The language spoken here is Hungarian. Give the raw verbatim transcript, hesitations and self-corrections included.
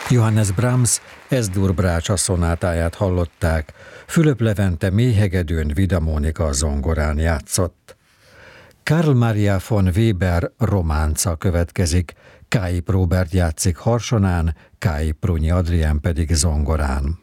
Johannes Brahms Es-dur brácsa szonátáját hallották, Fülöp Levente méhegedőn, Vida Mónika zongorán játszott. Karl Maria von Weber románca következik, Káip Róbert játszik harsonán, Káip Prunyi Adrián pedig zongorán.